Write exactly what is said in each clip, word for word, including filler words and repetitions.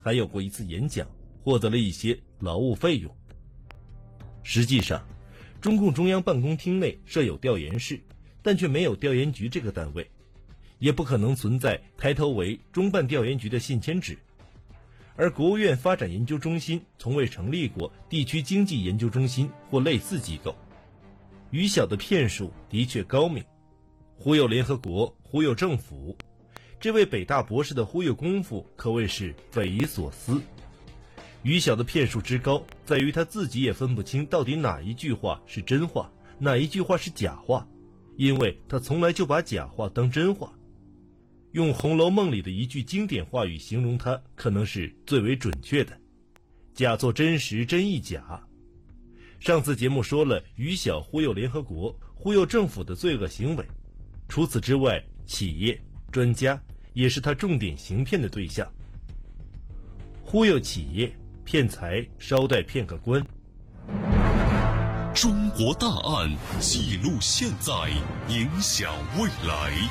还有过一次演讲，获得了一些劳务费用。实际上，中共中央办公厅内设有调研室，但却没有调研局这个单位，也不可能存在抬头为中办调研局的信签纸。而国务院发展研究中心从未成立过地区经济研究中心或类似机构。于晓的骗术的确高明，忽悠联合国，忽悠政府，这位北大博士的忽悠功夫可谓是匪夷所思。于晓的骗术之高，在于他自己也分不清到底哪一句话是真话，哪一句话是假话，因为他从来就把假话当真话。用《红楼梦》里的一句经典话语形容他，可能是最为准确的：假作真实，真亦假。上次节目说了于晓忽悠联合国、忽悠政府的罪恶行为，除此之外，企业、专家也是他重点行骗的对象。忽悠企业、骗财，捎带骗个官。 中国大案记录现在，影响未来。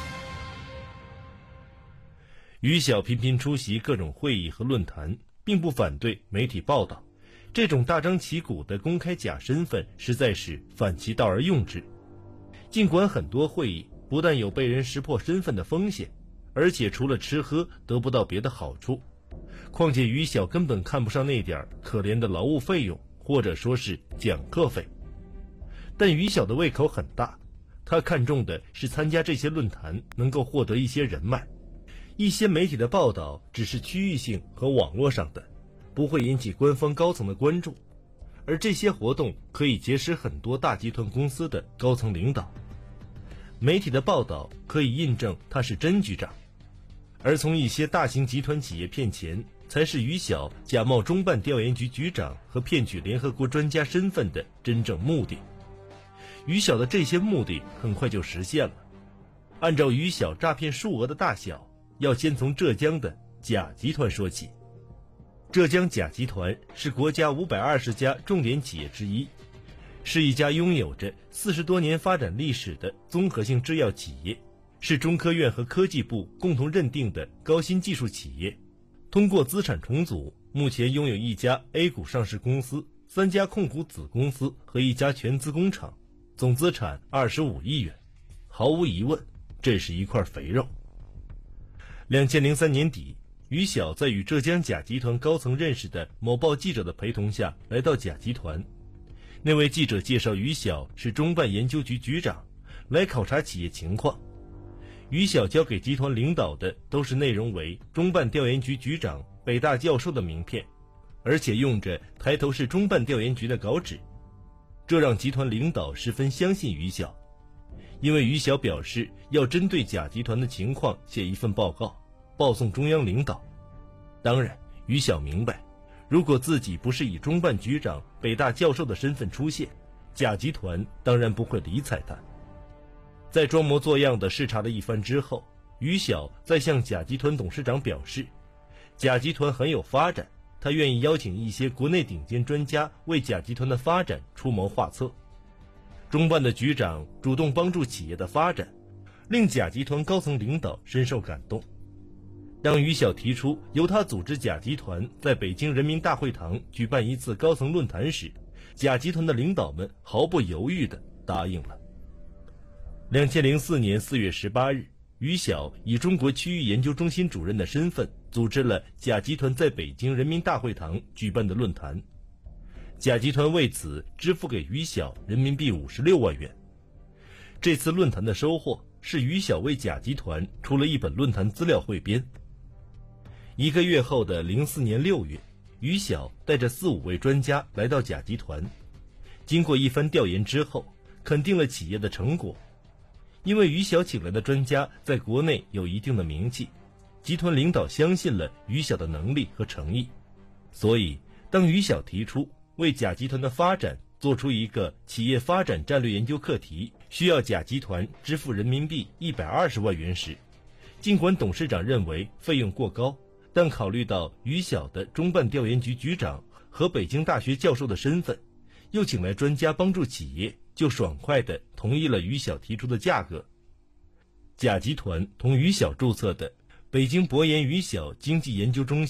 于晓频频出席各种会议和论坛，并不反对媒体报道，这种大张旗鼓的公开假身份实在是反其道而用之。尽管很多会议不但有被人识破身份的风险，而且除了吃喝得不到别的好处，况且于晓根本看不上那点可怜的劳务费用，或者说是讲课费。但于晓的胃口很大，他看重的是参加这些论坛能够获得一些人脉。一些媒体的报道只是区域性和网络上的，不会引起官方高层的关注，而这些活动可以结识很多大集团公司的高层领导。媒体的报道可以印证他是真局长，而从一些大型集团企业骗钱，才是于晓假冒中办调研局局长和骗取联合国专家身份的真正目的。于晓的这些目的很快就实现了。按照于晓诈骗数额的大小，要先从浙江的甲集团说起。浙江甲集团是国家五百二十家重点企业之一，是一家拥有着四十多年发展历史的综合性制药企业，是中科院和科技部共同认定的高新技术企业。通过资产重组，目前拥有一家 A 股上市公司、三家控股子公司和一家全资工厂，总资产二十五亿元。毫无疑问，这是一块肥肉。二零零三年底，于晓在与浙江甲集团高层认识的某报记者的陪同下来到甲集团。那位记者介绍于晓是中办研究局局长，来考察企业情况。于晓交给集团领导的都是内容为中办调研局局长、北大教授的名片，而且用着抬头是中办调研局的稿纸，这让集团领导十分相信于晓。因为于晓表示要针对甲集团的情况写一份报告，报送中央领导。当然，于晓明白，如果自己不是以中办局长、北大教授的身份出现，甲集团当然不会理睬他。在装模作样的视察了一番之后，于晓再向甲集团董事长表示，甲集团很有发展，他愿意邀请一些国内顶尖专家为甲集团的发展出谋划策。中办的局长主动帮助企业的发展，令甲集团高层领导深受感动。当于晓提出由他组织甲集团在北京人民大会堂举办一次高层论坛时，甲集团的领导们毫不犹豫地答应了。二零零四年四月十八日，于晓以中国区域研究中心主任的身份组织了甲集团在北京人民大会堂举办的论坛。甲集团为此支付给于晓人民币五十六万元。这次论坛的收获是于晓为甲集团出了一本论坛资料汇编。一个月后的零四年六月，于晓带着四五位专家来到甲集团，经过一番调研之后，肯定了企业的成果。因为于晓请来的专家在国内有一定的名气，集团领导相信了于晓的能力和诚意，所以当于晓提出为甲集团的发展做出一个企业发展战略研究课题，需要甲集团支付人民币一百二十万元时，尽管董事长认为费用过高，但考虑到于晓的中办调研局局长和北京大学教授的身份，又请来专家帮助企业，就爽快地同意了于晓提出的价格。甲集团同于晓注册的北京博研于晓经济研究中心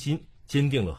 坚定了